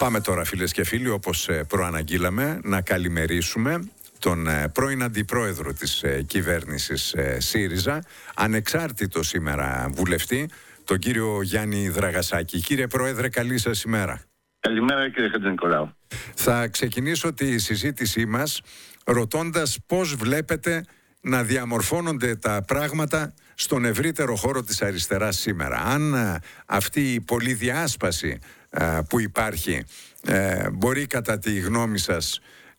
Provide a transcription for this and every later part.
Πάμε τώρα, φίλες και φίλοι, όπως προαναγγείλαμε, να καλημερίσουμε τον πρώην αντιπρόεδρο της κυβέρνησης ΣΥΡΙΖΑ, ανεξάρτητο σήμερα βουλευτή, τον κύριο Γιάννη Δραγασάκη. Κύριε Πρόεδρε, καλή σας ημέρα. Καλημέρα, κύριε Χατζηνικολάου. Θα ξεκινήσω τη συζήτησή μας ρωτώντας πώς βλέπετε να διαμορφώνονται τα πράγματα στον ευρύτερο χώρο της αριστεράς σήμερα. Αν αυτή η πολυδιάσπαση που υπάρχει μπορεί κατά τη γνώμη σας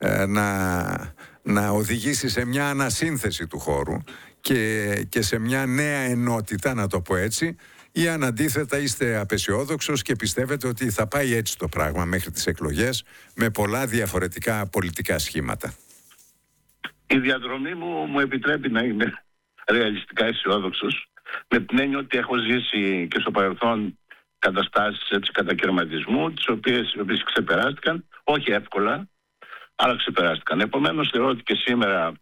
να οδηγήσει σε μια ανασύνθεση του χώρου και σε μια νέα ενότητα, να το πω έτσι, ή αν αντίθετα είστε απεσιόδοξος και πιστεύετε ότι θα πάει έτσι το πράγμα μέχρι τις εκλογές με πολλά διαφορετικά πολιτικά σχήματα? Η διαδρομή μου επιτρέπει να είμαι ρεαλιστικά αισιόδοξος, με την έννοια ότι έχω ζήσει και στο παρελθόν καταστάσεις κατακαιρματισμού, τις οποίες ξεπεράστηκαν, όχι εύκολα, αλλά ξεπεράστηκαν. Επομένως, θεωρώ ότι και σήμερα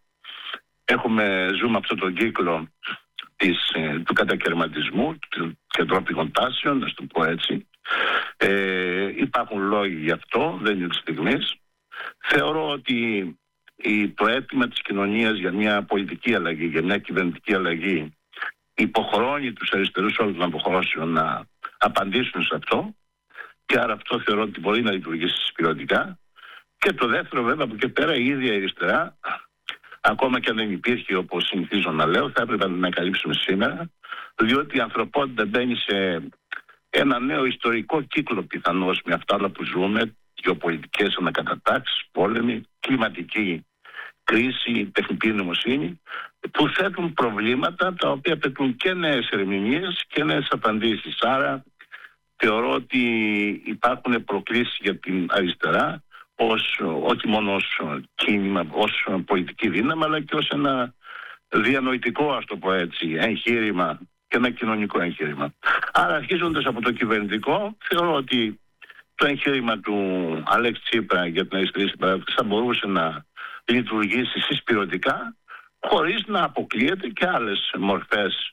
ζούμε αυτόν τον κύκλο του κατακαιρματισμού, του κεντρόπηγων τάσεων, να το πω έτσι. Υπάρχουν λόγοι γι' αυτό, δεν είναι της στιγμής. Θεωρώ ότι το αίτημα της κοινωνίας για μια πολιτική αλλαγή, για μια κυβερνητική αλλαγή, υποχρεώνει τους αριστερούς όλων των αποχρώσεων να απαντήσουν σε αυτό, και άρα αυτό θεωρώ ότι μπορεί να λειτουργήσει συσπηρωτικά. Και το δεύτερο, βέβαια, από εκεί πέρα η ίδια αριστερά, ακόμα και αν δεν υπήρχε, όπως συνηθίζω να λέω, θα έπρεπε να καλύψουμε σήμερα, διότι η ανθρωπότητα μπαίνει σε ένα νέο ιστορικό κύκλο πιθανώς με αυτά όλα που ζούμε, γεωπολιτικές ανακατατάξεις, πόλεμοι, κλιματική κρίση, τεχνητή νοημοσύνη, που θέτουν προβλήματα τα οποία απαιτούν και νέες ερμηνείες και νέες απαντήσεις. Θεωρώ ότι υπάρχουν προκλήσεις για την αριστερά, όχι μόνο ως κίνημα, ως πολιτική δύναμη, αλλά και ως ένα διανοητικό, ας το πω έτσι, εγχείρημα και ένα κοινωνικό εγχείρημα. Άρα, αρχίζοντας από το κυβερνητικό, θεωρώ ότι το εγχείρημα του Αλέξη Τσίπρα για την αριστερή συμπαράταξη θα μπορούσε να λειτουργήσει συσπηρωτικά, χωρίς να αποκλείεται και άλλες μορφές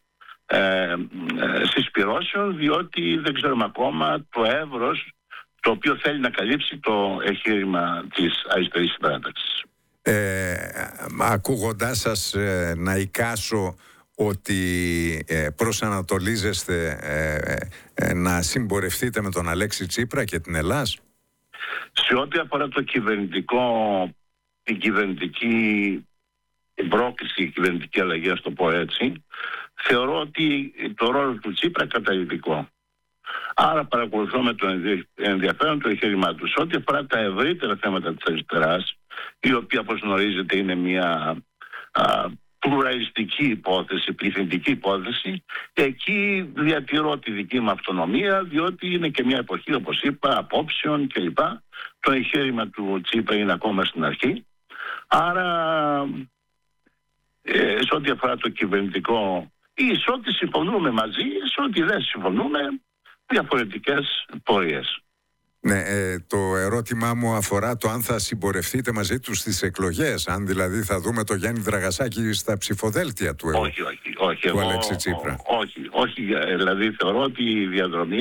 συσπυρώσεων, διότι δεν ξέρουμε ακόμα το εύρος το οποίο θέλει να καλύψει το εγχείρημα της αριστερής συμπαράταξης. Ακούγοντάς σας να εικάσω ότι προσανατολίζεστε να συμπορευτείτε με τον Αλέξη Τσίπρα και την Ελλάς. Σε ό,τι αφορά το κυβερνητικό, την κυβερνητική πρόκληση, η κυβερνητική αλλαγή, ας το πω έτσι, θεωρώ ότι το ρόλο του Τσίπρα καταλυτικό. Άρα παρακολουθώ με το ενδιαφέρον το εγχείρημά του. Ό,τι αφορά τα ευρύτερα θέματα της αριστεράς, η οποία, όπως γνωρίζετε, είναι μια πλουραλιστική υπόθεση, πληθυντική υπόθεση, εκεί διατηρώ τη δική μου αυτονομία, διότι είναι και μια εποχή, όπως είπα, απόψεων κλπ. Το εγχείρημα του Τσίπρα είναι ακόμα στην αρχή. Άρα, σε ό,τι αφορά το κυβερνητικό, ή σε ό,τι συμφωνούμε μαζί, σε ό,τι δεν συμφωνούμε, διαφορετικές πορείες. Ναι, το ερώτημά μου αφορά το αν θα συμπορευτείτε μαζί τους στις εκλογές, αν δηλαδή θα δούμε το Γιάννη Δραγασάκη στα ψηφοδέλτια του Αλέξη Τσίπρα. Όχι, δηλαδή θεωρώ ότι η διαδρομή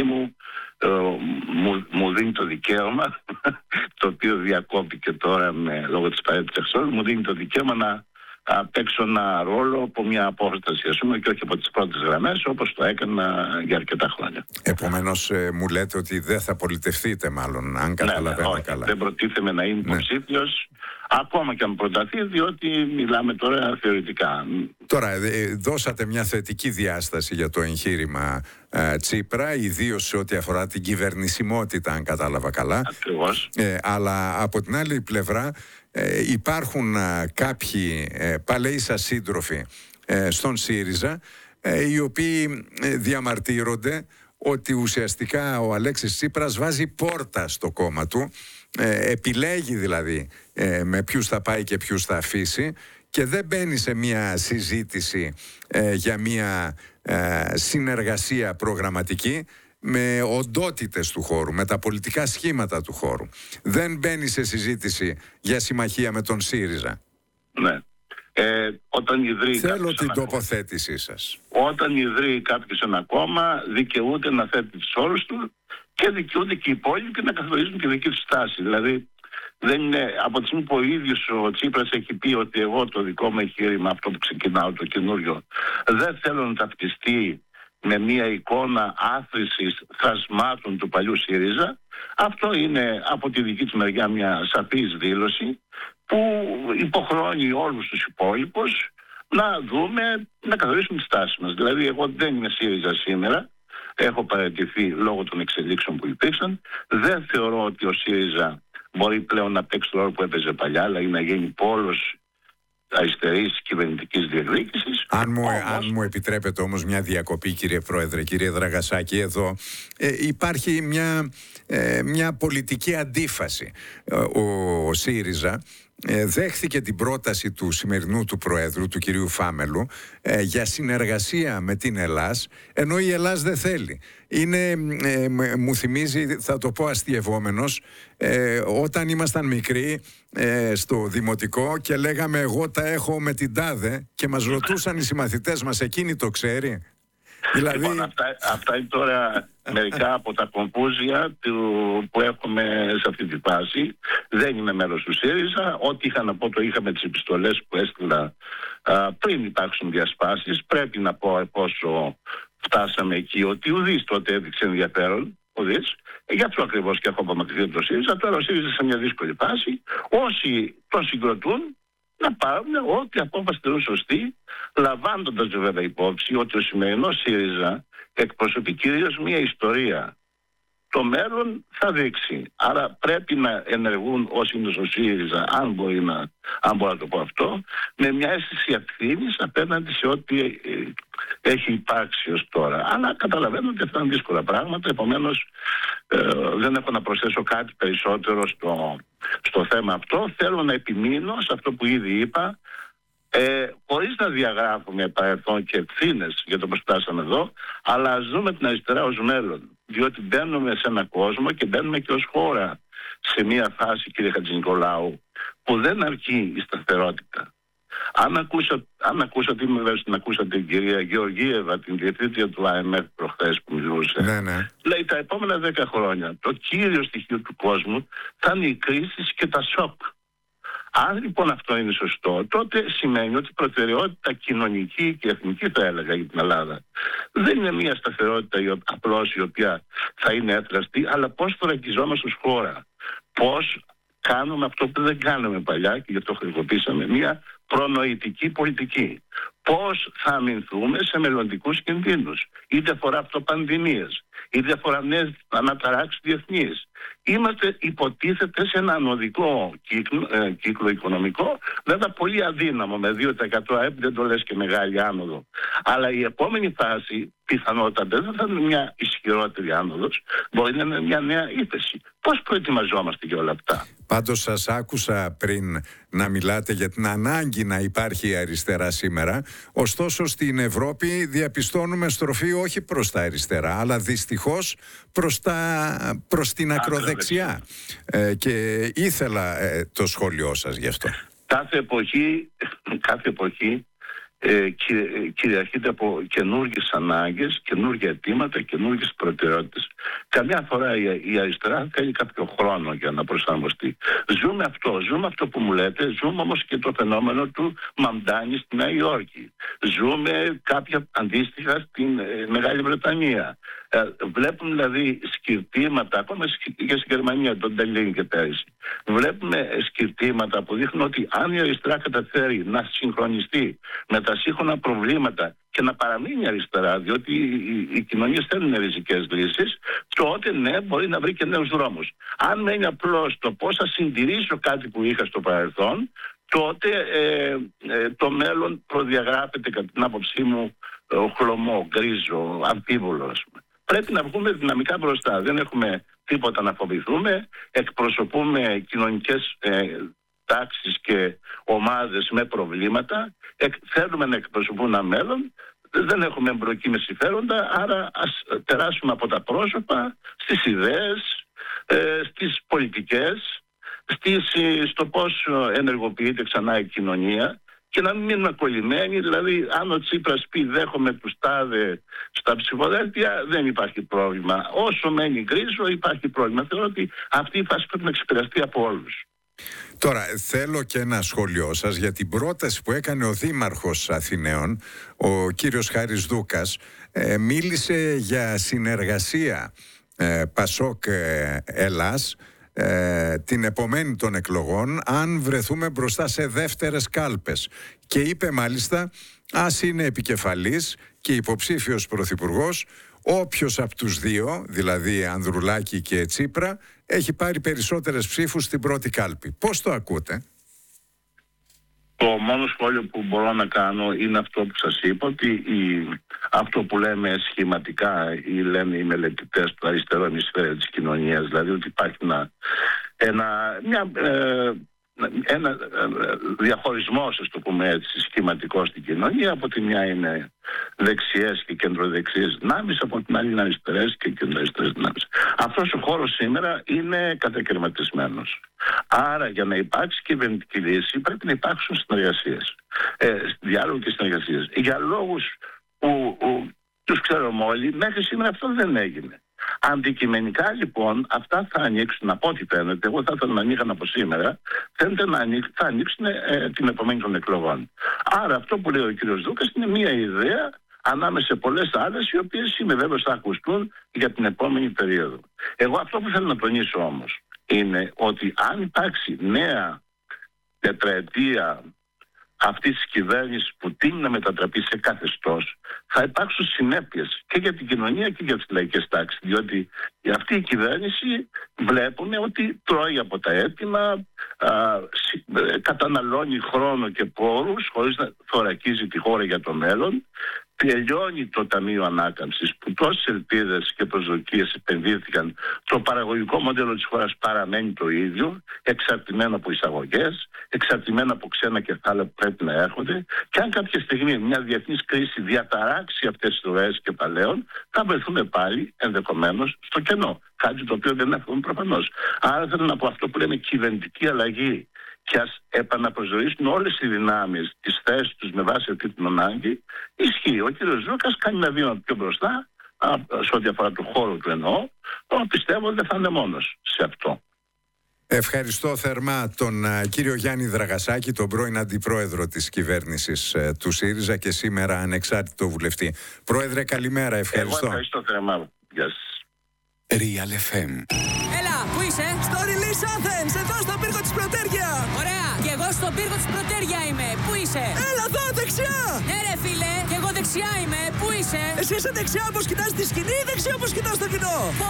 μου δίνει το δικαίωμα, το οποίο διακόπηκε τώρα λόγω της παρέτησης, μου δίνει το δικαίωμα να παίξω ένα ρόλο από μια απόσταση, ας πούμε, και όχι από τις πρώτες γραμμές, όπως το έκανα για αρκετά χρόνια. Επομένως, μου λέτε ότι δεν θα πολιτευτείτε, μάλλον, αν καταλαβαίνω καλά. Δεν προτίθεμαι να είμαι υποψήφιος, ακόμα και αν προταθεί, διότι μιλάμε τώρα θεωρητικά. Τώρα, δώσατε μια θετική διάσταση για το εγχείρημα Τσίπρα, ιδίως σε ό,τι αφορά την κυβερνησιμότητα, αν κατάλαβα καλά. Ακριβώς. Αλλά από την άλλη πλευρά, υπάρχουν κάποιοι παλαιοί σας σύντροφοι στον ΣΥΡΙΖΑ, οι οποίοι διαμαρτύρονται ότι ουσιαστικά ο Αλέξης Τσίπρας βάζει πόρτα στο κόμμα του, επιλέγει δηλαδή με ποιους θα πάει και ποιους θα αφήσει, και δεν μπαίνει σε μια συζήτηση για μια συνεργασία προγραμματική με οντότητες του χώρου, με τα πολιτικά σχήματα του χώρου. Δεν μπαίνει σε συζήτηση για συμμαχία με τον ΣΥΡΙΖΑ. Ναι. Όταν ιδρύει Θέλω την τοποθέτησή σας. Όταν ιδρύει κάποιος ένα κόμμα, δικαιούται να θέτει τους όρους του και δικαιούνται και οι υπόλοιποι να καθορίζουν τη δική τους στάση. Δηλαδή, δεν είναι, από τη στιγμή που ο ίδιος ο Τσίπρας έχει πει ότι εγώ το δικό μου εγχείρημα, αυτό που ξεκινάω το καινούριο, δεν θέλω να ταυτιστεί με μια εικόνα άθροισης θασμάτων του παλιού ΣΥΡΙΖΑ, αυτό είναι από τη δική του μεριά μια σαφής δήλωση που υποχρεώνει όλους τους υπόλοιπους να δούμε, να καθορίσουμε τη στάση μας. Δηλαδή, εγώ δεν είμαι ΣΥΡΙΖΑ σήμερα, έχω παραιτηθεί λόγω των εξελίξεων που υπήρξαν. Δεν θεωρώ ότι ο ΣΥΡΙΖΑ μπορεί πλέον να παίξει το ρόλο που έπαιζε παλιά, δηλαδή να γίνει πόλος αριστερής κυβερνητικής διεκδίκησης. Αν μου επιτρέπετε όμως μια διακοπή, κύριε Πρόεδρε, κύριε Δραγασάκη, εδώ υπάρχει μια πολιτική αντίφαση. Ο ΣΥΡΙΖΑ δέχθηκε την πρόταση του σημερινού του Προέδρου, του κυρίου Φάμελου, για συνεργασία με την Ελλάς, ενώ η Ελλάς δεν θέλει. Μου θυμίζει, θα το πω αστειευόμενος, όταν ήμασταν μικροί στο δημοτικό και λέγαμε εγώ τα έχω με την τάδε και μας ρωτούσαν οι συμμαθητές μας, εκείνη το ξέρει. Δηλαδή... Λοιπόν, αυτά είναι τώρα μερικά από τα κομπούζια που έχουμε σε αυτή τη φάση. Δεν είμαι μέλος του ΣΥΡΙΖΑ. Ό,τι είχα να πω το είχα με τις επιστολές που έστειλα πριν υπάρξουν διασπάσεις. Πρέπει να πω πόσο φτάσαμε εκεί, ότι ουδής τότε έδειξε ενδιαφέρον. Γι' αυτό ακριβώς και έχω απομακρυνθεί από το ΣΥΡΙΖΑ. Τώρα ο ΣΥΡΙΖΑ σε μια δύσκολη φάση. Όσοι τον συγκροτούν να πάρουν ό,τι απόφαση θεωρούν σωστή, λαμβάνοντας βέβαια υπόψη ότι ο σημερινός ΣΥΡΙΖΑ εκπροσωπεί κυρίως μια ιστορία. Το μέλλον θα δείξει. Άρα πρέπει να ενεργούν όσοι είναι στο ΣΥΡΙΖΑ, αν μπορώ να το πω αυτό, με μια αίσθηση ευθύνης απέναντι σε ό,τι έχει υπάρξει ως τώρα. Αλλά καταλαβαίνω ότι αυτά είναι δύσκολα πράγματα, επομένως δεν έχω να προσθέσω κάτι περισσότερο στο θέμα αυτό. Θέλω να επιμείνω σε αυτό που ήδη είπα, χωρίς να διαγράφουμε παρελθόν και ευθύνες για το πώς φτάσαμε εδώ, αλλά ας δούμε την αριστερά ως μέλλον. Διότι μπαίνουμε σε έναν κόσμο και μπαίνουμε και ως χώρα σε μια φάση, κύριε Χατζηνικολάου, που δεν αρκεί η σταθερότητα. Αν ακούσατε, είμαι βέβαιος ότι ακούσατε την κυρία Γεωργίευα, την διευθύντρια του IMF προχθές που μιλούσε. Ναι. Λέει τα επόμενα 10 χρόνια το κύριο στοιχείο του κόσμου θα είναι οι κρίσεις και τα σοκ. Αν λοιπόν αυτό είναι σωστό, τότε σημαίνει ότι η προτεραιότητα κοινωνική και εθνική, θα έλεγα, για την Ελλάδα δεν είναι μια σταθερότητα απλώς η οποία θα είναι εύθραστη, αλλά πώς θωρακιζόμαστε ως χώρα. Πώς κάνουμε αυτό που δεν κάναμε παλιά και γι' αυτό χρησιμοποιήσαμε μια προνοητική πολιτική. Πώς θα αμυνθούμε σε μελλοντικούς κινδύνους, είτε αφορά αυτό πανδημίες, είτε αφορά νέες αναταράξεις διεθνείς. Είμαστε, υποτίθεται, σε ένα ανωδικό κύκλο οικονομικό, βέβαια πολύ αδύναμο, με 2% ΑΕΠ, δεν το λες και μεγάλη άνοδο. Αλλά η επόμενη φάση πιθανότατα δεν θα είναι μια ισχυρότερη άνοδος, μπορεί να είναι μια νέα ύφεση. Πώς προετοιμαζόμαστε για όλα αυτά? Πάντως σας άκουσα πριν να μιλάτε για την ανάγκη να υπάρχει η αριστερά σήμερα. Ωστόσο στην Ευρώπη διαπιστώνουμε στροφή όχι προς τα αριστερά, αλλά δυστυχώς προς την ακροδεξιά. Και ήθελα το σχόλιο σας γι' αυτό. Κάθε εποχή κυριαρχείται από καινούργιες ανάγκες, καινούργια αιτήματα, καινούργιες προτεραιότητες. Καμιά φορά η αριστερά θέλει κάποιο χρόνο για να προσαρμοστεί. Ζούμε αυτό που μου λέτε, ζούμε όμως και το φαινόμενο του Μαμντάνη στη Νέα Υόρκη. Ζούμε κάποια αντίστοιχα στην Μεγάλη Βρετανία. Βλέπουμε δηλαδή σκυρτήματα, ακόμα και στη Γερμανία, τον Ντελίν και πέρυσι. Βλέπουμε σκυρτήματα που δείχνουν ότι αν η αριστερά καταφέρει να συγχρονιστεί με τα σύγχρονα προβλήματα και να παραμείνει αριστερά, διότι οι κοινωνίες θέλουν ριζικές λύσεις, τότε ναι, μπορεί να βρει και νέους δρόμους. Αν μένει απλώς το πώς θα συντηρήσω κάτι που είχα στο παρελθόν, τότε το μέλλον προδιαγράφεται, κατά την άποψή μου, χλωμό, γκρίζο, αμφίβολο. Πρέπει να βγούμε δυναμικά μπροστά. Δεν έχουμε τίποτα να φοβηθούμε. Εκπροσωπούμε κοινωνικές τάξεις και ομάδες με προβλήματα. Θέλουμε να εκπροσωπούμε ένα μέλλον. Δεν έχουμε εμπλοκή με συμφέροντα. Άρα ας περάσουμε από τα πρόσωπα στις ιδέες, στις πολιτικές, στο πώς ενεργοποιείται ξανά η κοινωνία και να μην μείνουμε κολλημένοι. Δηλαδή, αν ο Τσίπρας πει δέχομαι τους τάδε στα ψηφοδέλτια, δεν υπάρχει πρόβλημα. Όσο μένει γκρίζο, υπάρχει πρόβλημα. Θεωρώ ότι αυτή η φάση πρέπει να ξεπεραστεί από όλους. Τώρα, θέλω και ένα σχόλιο σας για την πρόταση που έκανε ο Δήμαρχος Αθηναίων, ο κύριος Χάρης Δούκας. Μίλησε για συνεργασία Πασόκ Ελλάς την επομένη των εκλογών, αν βρεθούμε μπροστά σε δεύτερες κάλπες. Και είπε μάλιστα, ας είναι επικεφαλής και υποψήφιος πρωθυπουργός όποιος από τους δύο, δηλαδή Ανδρουλάκη και Τσίπρα, έχει πάρει περισσότερες ψήφους στην πρώτη κάλπη. Πώς το ακούτε? Το μόνο σχόλιο που μπορώ να κάνω είναι αυτό που σας είπα, ότι αυτό που λέμε σχηματικά ή λένε οι μελετητές του αριστερού ημισφαίρου της κοινωνίας, δηλαδή ότι υπάρχει ένα διαχωρισμός, ας το πούμε έτσι, σχηματικό στην κοινωνία. Από τη μια είναι δεξιές και κεντροδεξιές δυνάμεις, από την άλλη είναι αριστερές και κεντροαριστερές δυνάμεις. Αυτός ο χώρος σήμερα είναι κατακαιρματισμένος. Άρα για να υπάρξει κυβερνητική λύση πρέπει να υπάρξουν συνεργασίες, διάλογο και συνεργασίες. Για λόγους που τους ξέρουμε όλοι, μέχρι σήμερα αυτό δεν έγινε. Αντικειμενικά λοιπόν αυτά θα ανοίξουν, από ό,τι φαίνεται, εγώ θα ήθελα να ανοίγαν από σήμερα, φαίνεται θα ανοίξουν την επομένη των εκλογών. Άρα αυτό που λέει ο κ. Δούκας είναι μια ιδέα ανάμεσα σε πολλές άλλες, οι οποίες είμαι βέβαιος θα ακουστούν για την επόμενη περίοδο. Εγώ αυτό που θέλω να τονίσω όμως είναι ότι αν υπάρξει νέα τετραετία αυτή τη κυβέρνηση που τείνει να μετατραπεί σε καθεστώς, θα υπάρξουν συνέπειες και για την κοινωνία και για τις λαϊκές τάξεις. Διότι αυτή η κυβέρνηση βλέπουμε ότι τρώει από τα έτοιμα, καταναλώνει χρόνο και πόρους χωρίς να θωρακίζει τη χώρα για το μέλλον. Τελειώνει το Ταμείο Ανάκαμψης που τόσες ελπίδες και προσδοκίες επενδύθηκαν. Το παραγωγικό μοντέλο της χώρας παραμένει το ίδιο, εξαρτημένο από εισαγωγές, εξαρτημένο από ξένα κεφάλαια που πρέπει να έρχονται. Και αν κάποια στιγμή μια διεθνής κρίση διαταράξει αυτές τις ροές κεφαλαίων, θα βρεθούμε πάλι ενδεχομένως στο κενό. Κάτι το οποίο δεν έχουμε προφανώς. Άρα θέλω να πω αυτό που λέμε κυβερνητική αλλαγή, και ας επαναπροσδιορίσουν όλες οι δυνάμεις τις θέσεις τους με βάση αυτή την ανάγκη, ισχύει. Ο κ. Δούκας κάνει ένα βήμα πιο μπροστά, σε ό,τι αφορά το χώρο του εννοώ, πιστεύω δεν θα είναι μόνος σε αυτό. Ευχαριστώ θερμά τον κύριο Γιάννη Δραγασάκη, τον πρώην αντιπρόεδρο της κυβέρνησης του ΣΥΡΙΖΑ και σήμερα ανεξάρτητο βουλευτή. Πρόεδρε, καλημέρα, ευχαριστώ. Εγώ ευχαριστώ θερμά. Γεια σας. Real FM. Έλα, πού είσαι? Στο Release Athens, εδώ στον πύργο της Πρωτέρια. Ωραία, και εγώ στον πύργο της Πρωτέρια είμαι. Πού είσαι? Έλα εδώ, δεξιά. Ναι ρε φίλε, και εγώ δεξιά είμαι. Πού είσαι? Εσύ είσαι δεξιά όπως κοιτάς τη σκηνή ή δεξιά όπως κοιτάς το κοινό? Πω,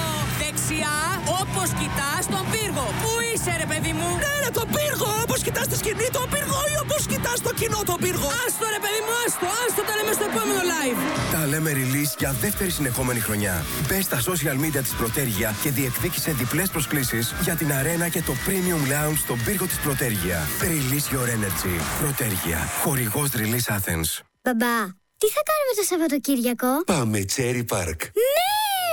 δεξιά όπως κοιτάς τον πύργο. Πού είσαι ρε παιδί μου? Ναι ρε, τον πύργο, όπως κοιτάς τη σκηνή τον πύργο ή όπως κοιτάς το κοινό τον πύργο? Άστο ρε παιδί μου, άστο τα λέμε στο επόμενο live. Τα λέμε release για δεύτερη συνεχόμενη χρονιά. Μπες στα social media της Πρωτέρια και διεκδίκησε διπλές προσκλήσεις για την αρένα και το premium lounge στον πύργο της Πρωτέρια. Release your energy. Πρωτέρια. Χορηγός Release Athens. Μπαμπά, τι θα κάνουμε το Σαββατοκύριακο? Πάμε Cherry Park. Ναι!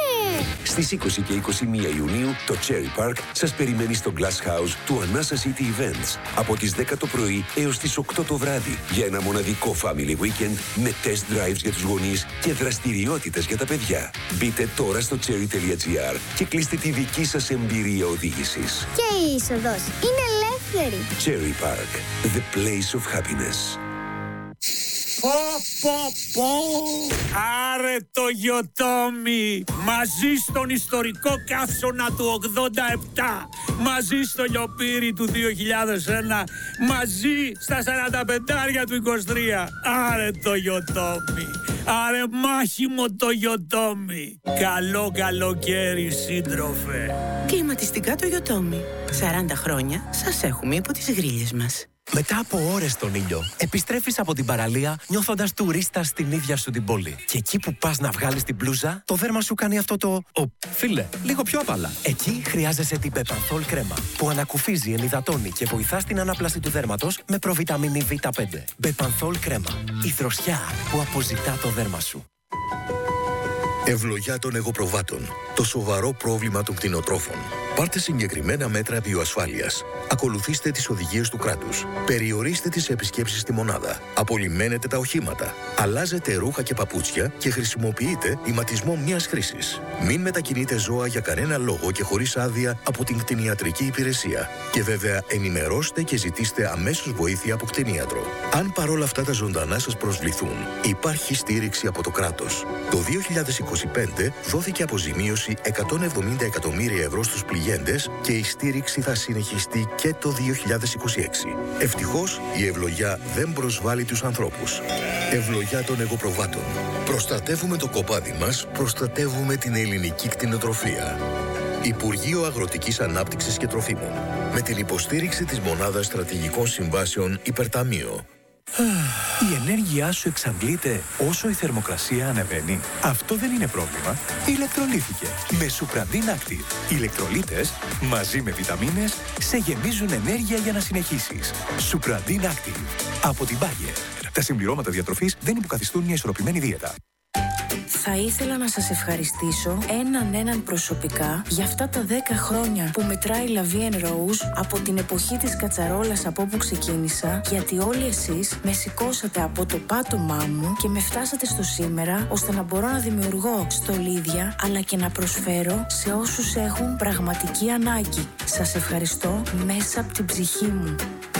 Στις 20 και 21 Ιουνίου το Cherry Park σας περιμένει στο Glass House του Anasa City Events από τις 10 το πρωί έως τις 8 το βράδυ για ένα μοναδικό family weekend με test drives για τους γονείς και δραστηριότητες για τα παιδιά. Μπείτε τώρα στο cherry.gr και κλείστε τη δική σας εμπειρία οδήγησης. Και η είσοδος είναι ελεύθερη. Cherry Park, the place of happiness. Άρε το Γιοτόμι, μαζί στον ιστορικό καύσωνα του 87, μαζί στο λιοπύρι του 2001, μαζί στα 45 του 23. Άρε το Γιοτόμι, άρε μάχημο το Γιοτόμι. Καλό καλοκαίρι σύντροφε. Κλιματιστικά το Γιοτόμι. 40 χρόνια σας έχουμε υπό τις γρίλες μας. Μετά από ώρες στον ήλιο, επιστρέφεις από την παραλία νιώθοντας τουρίστα στην ίδια σου την πόλη. Και εκεί που πας να βγάλεις την μπλούζα, το δέρμα σου κάνει αυτό το φίλε, λίγο πιο απαλά. Εκεί χρειάζεσαι την Μπεπανθόλ κρέμα, που ανακουφίζει, ενυδατώνει και βοηθά στην ανάπλαση του δέρματος με προβιταμίνη Β5. Μπεπανθόλ κρέμα. Η δροσιά που αποζητά το δέρμα σου. Ευλογιά των εγωπροβάτων. Το σοβαρό πρόβλημα των κτηνοτρόφων. Πάρτε συγκεκριμένα μέτρα βιοασφάλειας. Ακολουθήστε τις οδηγίες του κράτους. Περιορίστε τις επισκέψεις στη μονάδα. Απολυμμένετε τα οχήματα. Αλλάζετε ρούχα και παπούτσια και χρησιμοποιείτε ηματισμό μιας χρήσης. Μην μετακινείτε ζώα για κανένα λόγο και χωρίς άδεια από την κτηνιατρική υπηρεσία. Και βέβαια ενημερώστε και ζητήστε αμέσως βοήθεια από κτηνίατρο. Αν παρόλα αυτά τα ζωντανά σας προσβληθούν, υπάρχει στήριξη από το κράτος. Το 2025 δόθηκε αποζημίωση 170 εκατομμύρια ευρώ στους πληγέντες και η στήριξη θα συνεχιστεί και το 2026. Ευτυχώς, η ευλογιά δεν προσβάλλει τους ανθρώπους. Ευλογιά των εγωπροβάτων. Προστατεύουμε το κοπάδι μας, προστατεύουμε την ελληνική κτηνοτροφία. Υπουργείο Αγροτικής Ανάπτυξης και Τροφίμων. Με την υποστήριξη της Μονάδας Στρατηγικών Συμβάσεων Υπερταμείο. Η ενέργειά σου εξαντλείται όσο η θερμοκρασία ανεβαίνει. Αυτό δεν είναι πρόβλημα. Ηλεκτρολύθηκε με Supradin Active. Οι ηλεκτρολίτες μαζί με βιταμίνες σε γεμίζουν ενέργεια για να συνεχίσεις. Supradin Active από την Bayer. Τα συμπληρώματα διατροφής δεν υποκαθιστούν μια ισορροπημένη δίαιτα. Θα ήθελα να σας ευχαριστήσω έναν προσωπικά για αυτά τα 10 χρόνια που μετράει La Vie en Rose από την εποχή της κατσαρόλας από όπου ξεκίνησα, γιατί όλοι εσείς με σηκώσατε από το πάτωμά μου και με φτάσατε στο σήμερα, ώστε να μπορώ να δημιουργώ στολίδια αλλά και να προσφέρω σε όσους έχουν πραγματική ανάγκη. Σας ευχαριστώ μέσα από την ψυχή μου.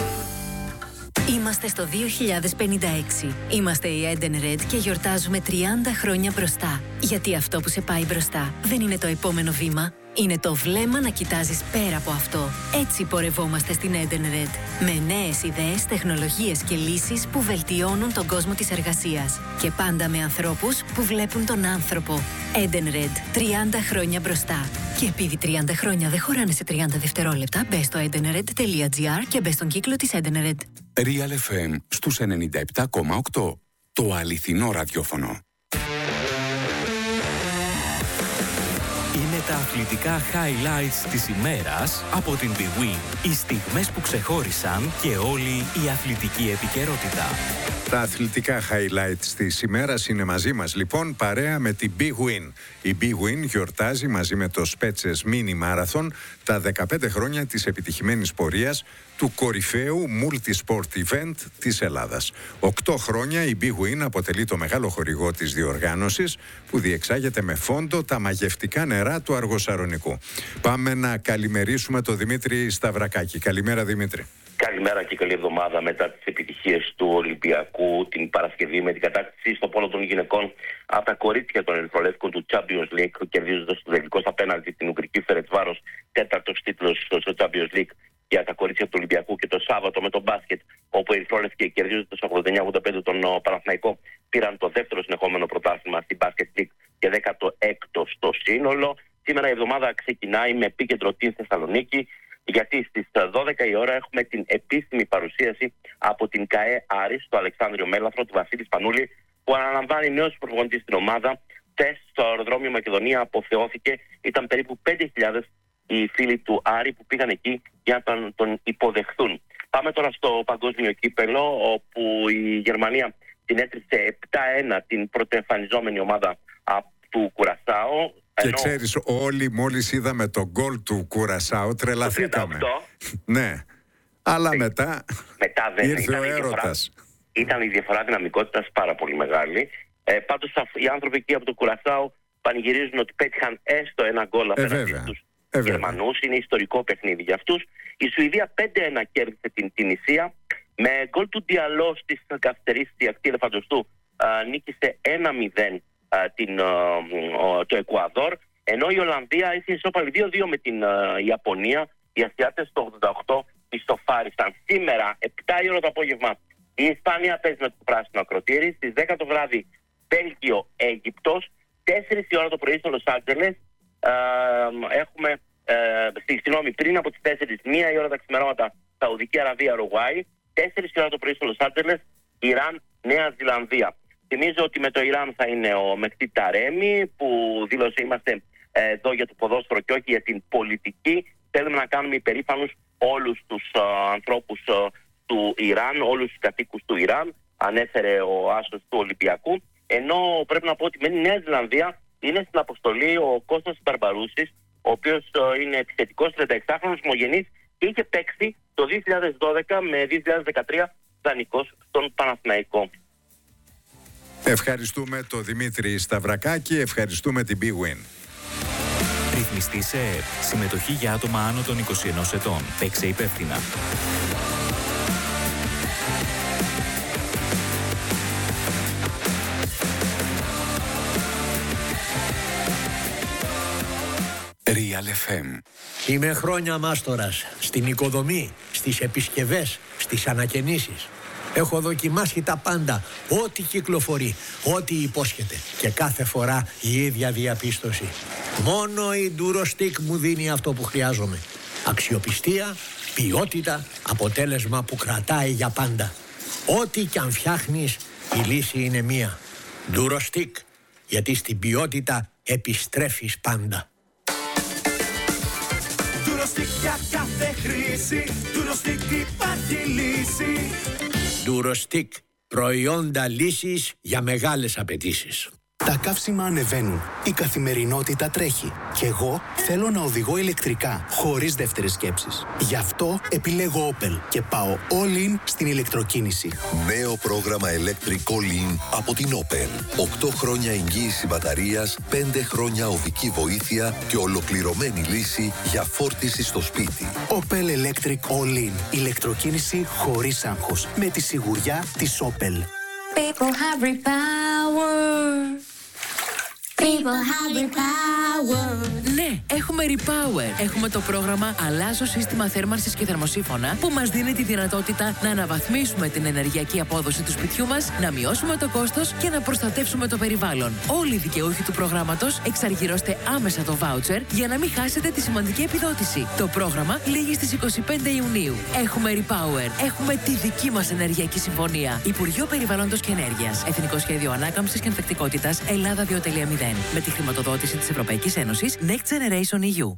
Είμαστε στο 2056. Είμαστε η Eden Red και γιορτάζουμε 30 χρόνια μπροστά. Γιατί αυτό που σε πάει μπροστά δεν είναι το επόμενο βήμα. Είναι το βλέμμα να κοιτάζεις πέρα από αυτό. Έτσι πορευόμαστε στην Eden Red. Με νέες ιδέες, τεχνολογίες και λύσεις που βελτιώνουν τον κόσμο της εργασίας. Και πάντα με ανθρώπους που βλέπουν τον άνθρωπο. Eden Red. 30 χρόνια μπροστά. Και επειδή 30 χρόνια δεν χωράνε σε 30 δευτερόλεπτα, μπες στο edenred.gr και μπες στον κύκλο της Eden Red. Real FM στους 97,8. Το αληθινό ραδιόφωνο. Είναι τα αθλητικά highlights της ημέρας από την Big Win. Οι στιγμές που ξεχώρισαν και όλη η αθλητική επικαιρότητα. Τα αθλητικά highlights της ημέρας είναι μαζί μας λοιπόν παρέα με την Big Win. Η Big Win γιορτάζει μαζί με το Spetses Mini Marathon τα 15 χρόνια της επιτυχημένης πορείας του κορυφαίου multi-sport event της Ελλάδας. 8 χρόνια η Big Win αποτελεί το μεγάλο χορηγό της διοργάνωσης που διεξάγεται με φόντο τα μαγευτικά νερά του Αργοσαρονικού. Πάμε να καλημερίσουμε τον Δημήτρη Σταυρακάκη. Καλημέρα Δημήτρη. Καλημέρα και καλή εβδομάδα μετά τις επιτυχίες του Ολυμπιακού την Παρασκευή με την κατάκτηση στο πόλο των γυναικών από τα κορίτσια των Ερυθρολεύκων του Champions League, κερδίζοντας το τελικό στα πέναλτι την Ουγγρική Φερετσβάρος, τέταρτος τίτλος στο Champions League για τα κορίτσια του Ολυμπιακού, και το Σάββατο με τον μπάσκετ, όπου οι Ερυθρόλευκοι κερδίζοντας 89-85 τον Παναθηναϊκό πήραν το δεύτερο συνεχόμενο πρωτάθλημα στην Basket League και 16ο στο σύνολο. Σήμερα η εβδομάδα ξεκινάει με επίκεντρο την Θεσσαλονίκη, γιατί στις 12 η ώρα έχουμε την επίσημη παρουσίαση από την ΚΑΕ Άρης στο Αλεξάνδριο Μέλαθρο του Βασίλη Σπανούλη, που αναλαμβάνει νέος προπονητής στην ομάδα. Χθες στο αεροδρόμιο Μακεδονία αποθεώθηκε, ήταν περίπου 5.000 οι φίλοι του Άρη που πήγαν εκεί για να τον υποδεχθούν. Πάμε τώρα στο παγκόσμιο κύπελο, όπου η Γερμανία την έτριψε 7-1 την πρωτοεμφανιζόμενη ομάδα του Κουρασάο. Και ξέρεις, όλοι μόλις είδαμε το γκολ του Κουρασάου τρελαθήκαμε. Ναι, αλλά μετά δεν ήρθε ο έρωτας. Ήταν η διαφορά δυναμικότητας πάρα πολύ μεγάλη. Πάντως οι άνθρωποι εκεί από το Κουρασάου πανηγυρίζουν ότι πέτυχαν έστω ένα γκολ απέναντι στους Γερμανούς. Είναι ιστορικό παιχνίδι για αυτούς. Η Σουηδία 5-1 κέρδισε την Τινησία. Με γκολ του Διαλό στη καθυστερήση στη ακτή Ελεφαντοστού νίκησε 1-0 το Εκουαδόρ, ενώ η Ολλανδία έχει ισόπαλη 2-2 με την Ιαπωνία. Οι Ασιάτες το 88 ισοφάρισαν. Σήμερα 7 η ώρα το απόγευμα η Ισπανία παίζει με το πράσινο ακροτήρι. Στις 10 το βράδυ Βέλγιο-Αίγυπτος. 4 η ώρα το πρωί στο Λος Άντζελες έχουμε πριν από τις 4, 1 η ώρα τα ξημερώματα Σαουδική Αραβία-Ουρουγουάη. 4 η ώρα το πρωί στο Λος Άντζελες Ιράν-Νέα Ζηλανδία. Θυμίζω ότι με το Ιράν θα είναι ο Μεχτή Ταρέμι, που δήλωσε είμαστε εδώ για το ποδόσφαιρο και όχι για την πολιτική. Θέλουμε να κάνουμε υπερήφανους όλους τους ανθρώπους του Ιράν, όλους τους κατοίκους του Ιράν, ανέφερε ο άσος του Ολυμπιακού. Ενώ πρέπει να πω ότι με τη Νέα Ζηλανδία είναι στην αποστολή ο Κώστας Μπαρμπαρούσης, ο οποίος είναι επιθετικός 36χρονος ομογενής και είχε παίξει το 2012 με 2013 δανεικός στον Παναθηναϊκό. Ευχαριστούμε τον Δημήτρη Σταυρακάκη, ευχαριστούμε την Big Win. Ρυθμιστή σε ΕΕΠ. Συμμετοχή για άτομα άνω των 21 ετών. Παίξε υπεύθυνα. Real FM. Είμαι χρόνια μάστορας στην οικοδομή, στις επισκευές, στις ανακαινήσεις. Έχω δοκιμάσει τα πάντα, ό,τι κυκλοφορεί, ό,τι υπόσχεται. Και κάθε φορά η ίδια διαπίστωση. Μόνο η Durostix μου δίνει αυτό που χρειάζομαι. Αξιοπιστία, ποιότητα, αποτέλεσμα που κρατάει για πάντα. Ό,τι κι αν φτιάχνεις, η λύση είναι μία. Durostix, γιατί στην ποιότητα επιστρέφεις πάντα. Durostix για κάθε χρήση, Durostix υπάρχει λύση. Durostix, προϊόντα λύσης για μεγάλες απαιτήσεις. Τα καύσιμα ανεβαίνουν, η καθημερινότητα τρέχει και εγώ θέλω να οδηγώ ηλεκτρικά, χωρίς δεύτερες σκέψεις. Γι' αυτό επιλέγω Opel και πάω all in στην ηλεκτροκίνηση. Νέο πρόγραμμα Electric All In από την Opel. 8 χρόνια εγγύηση μπαταρίας, 5 χρόνια οδική βοήθεια και ολοκληρωμένη λύση για φόρτιση στο σπίτι. Opel Electric All In. Ηλεκτροκίνηση χωρίς άγχος. Με τη σιγουριά της Opel. People have repower. People have repower. Ναι, έχουμε Repower. Έχουμε το πρόγραμμα Αλλάζω σύστημα θέρμανσης και θερμοσύφωνα που μας δίνει τη δυνατότητα να αναβαθμίσουμε την ενεργειακή απόδοση του σπιτιού μας, να μειώσουμε το κόστος και να προστατεύσουμε το περιβάλλον. Όλοι οι δικαιούχοι του προγράμματος εξαργυρώστε άμεσα το voucher για να μην χάσετε τη σημαντική επιδότηση. Το πρόγραμμα λήγει στις 25 Ιουνίου. Έχουμε Repower. Έχουμε τη δική μας ενεργειακή συμφωνία. Υπουργείο Περιβάλλοντος και Ενέργειας. Εθνικό Σχέδιο Ανάκαμψης και Ανθεκτικότητας Ελλάδα 2.0. Με τη χρηματοδότηση της Ευρωπαϊκής Ένωσης Next Generation EU.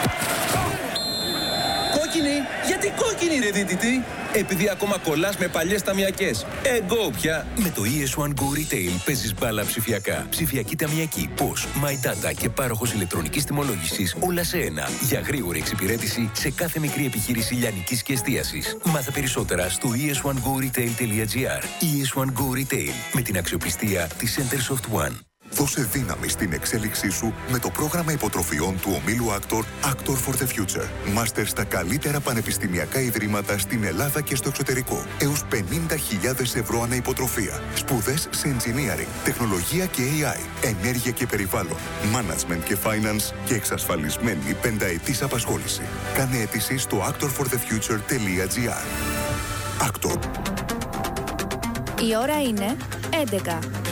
Κόκκινη! Γιατί κόκκινη ρε δίτητη? Επειδή ακόμα κολλάς με παλιές ταμιακές. Εγώ πια! Με το ES1 Go Retail παίζεις μπάλα ψηφιακά. Ψηφιακή ταμιακή, POS, My Data και πάροχος ηλεκτρονικής τιμολόγησης όλα σε ένα. Για γρήγορη εξυπηρέτηση σε κάθε μικρή επιχείρηση λιανικής και εστίασης. Μάθε περισσότερα στο es1goretail.gr. ES1 Go Retail με την αξιοπιστία της Centersoft One. Δώσε δύναμη στην εξέλιξή σου με το πρόγραμμα υποτροφιών του ομίλου Actor for the Future. Μάστερ στα καλύτερα πανεπιστημιακά ιδρύματα στην Ελλάδα και στο εξωτερικό. Έως 50.000 ευρώ ανά υποτροφία. Σπουδές σε engineering, τεχνολογία και AI, ενέργεια και περιβάλλον, management και finance και εξασφαλισμένη 5ετής απασχόληση. Κάνε αίτηση στο actorforthefuture.gr. Actor. Η ώρα είναι 11.